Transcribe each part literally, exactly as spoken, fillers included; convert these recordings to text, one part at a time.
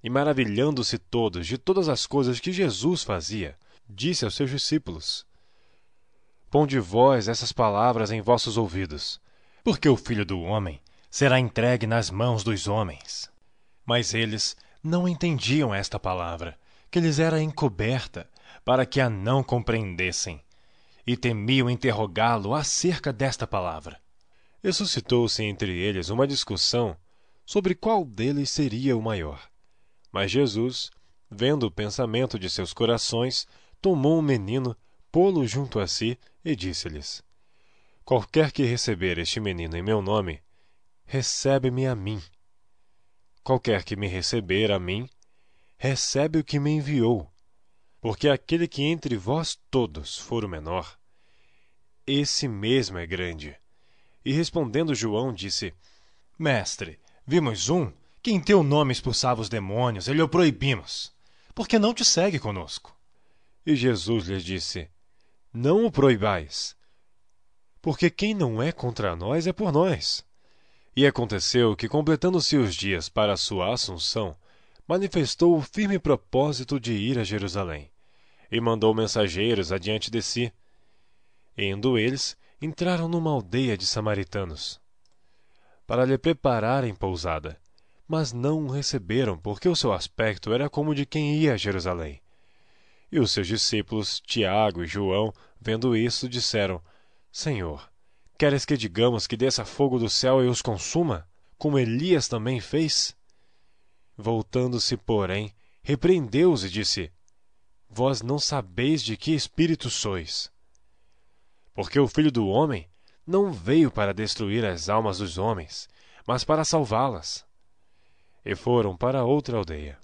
E maravilhando-se todos de todas as coisas que Jesus fazia, disse aos seus discípulos: Ponde vós essas palavras em vossos ouvidos, porque o Filho do Homem será entregue nas mãos dos homens. Mas eles não entendiam esta palavra, que lhes era encoberta, para que a não compreendessem, e temiam interrogá-lo acerca desta palavra. E suscitou-se entre eles uma discussão sobre qual deles seria o maior. Mas Jesus, vendo o pensamento de seus corações, tomou um menino, pô-lo junto a si e disse-lhes: Qualquer que receber este menino em meu nome, recebe-me a mim. Qualquer que me receber a mim, recebe o que me enviou. Porque aquele que entre vós todos for o menor, esse mesmo é grande. E respondendo João, disse: Mestre, vimos um que em teu nome expulsava os demônios e lhe o proibimos, porque não te segue conosco. E Jesus lhes disse: Não o proibais, porque quem não é contra nós é por nós. E aconteceu que, completando-se os dias para a sua assunção, manifestou o firme propósito de ir a Jerusalém, e mandou mensageiros adiante de si. E indo eles, entraram numa aldeia de samaritanos, para lhe prepararem pousada, mas não o receberam, porque o seu aspecto era como de quem ia a Jerusalém. E os seus discípulos, Tiago e João, vendo isso, disseram: Senhor, queres que digamos que desça fogo do céu e os consuma, como Elias também fez? Voltando-se, porém, repreendeu-os e disse: Vós não sabeis de que espírito sois. Porque o Filho do Homem não veio para destruir as almas dos homens, mas para salvá-las. E foram para outra aldeia.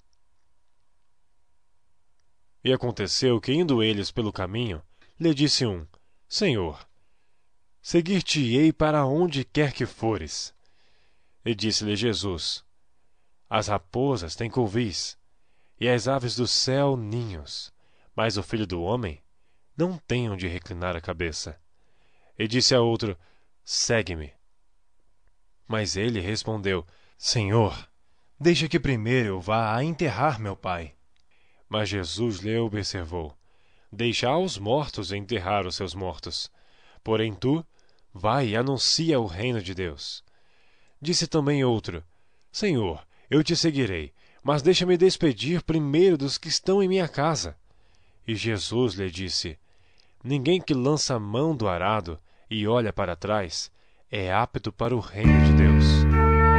E aconteceu que, indo eles pelo caminho, lhe disse um: Senhor, seguir-te-ei para onde quer que fores. E disse-lhe Jesus: As raposas têm covis, e as aves do céu ninhos, mas o Filho do Homem não tem onde reclinar a cabeça. E disse a outro: Segue-me. Mas ele respondeu: Senhor, deixa que primeiro eu vá a enterrar meu pai. Mas Jesus lhe observou: Deixa aos mortos enterrar os seus mortos. Porém tu, vai e anuncia o reino de Deus. Disse também outro: Senhor, eu te seguirei, mas deixa-me despedir primeiro dos que estão em minha casa. E Jesus lhe disse: Ninguém que lança a mão do arado e olha para trás é apto para o reino de Deus.